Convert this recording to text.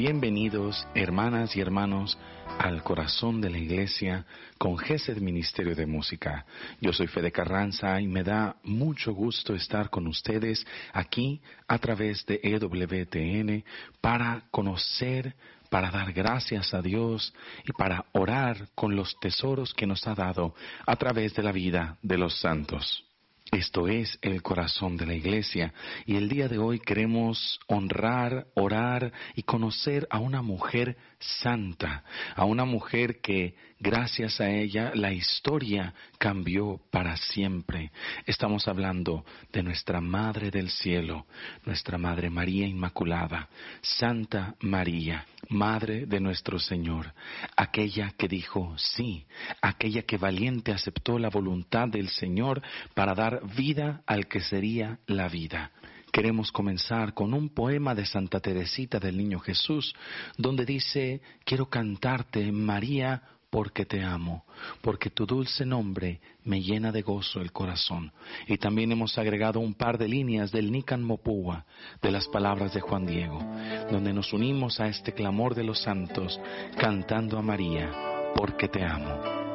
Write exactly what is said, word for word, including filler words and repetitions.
Bienvenidos, hermanas y hermanos, al corazón de la Iglesia con Gesed Ministerio de Música. Yo soy Fede Carranza y me da mucho gusto estar con ustedes aquí a través de E W T N para conocer, para dar gracias a Dios y para orar con los tesoros que nos ha dado a través de la vida de los santos. Esto es el corazón de la Iglesia y el día de hoy queremos honrar, orar y conocer a una mujer santa, a una mujer que gracias a ella la historia cambió para siempre. Estamos hablando de nuestra Madre del Cielo, nuestra Madre María Inmaculada, Santa María, Madre de nuestro Señor, aquella que dijo sí, aquella que valiente aceptó la voluntad del Señor para dar vida al que sería la vida. Queremos comenzar con un poema de Santa Teresita del Niño Jesús, donde dice: quiero cantarte, María, porque te amo, porque tu dulce nombre me llena de gozo el corazón. Y también hemos agregado un par de líneas del Nican Mopúa, de las palabras de Juan Diego, donde nos unimos a este clamor de los santos, cantando a María, porque te amo.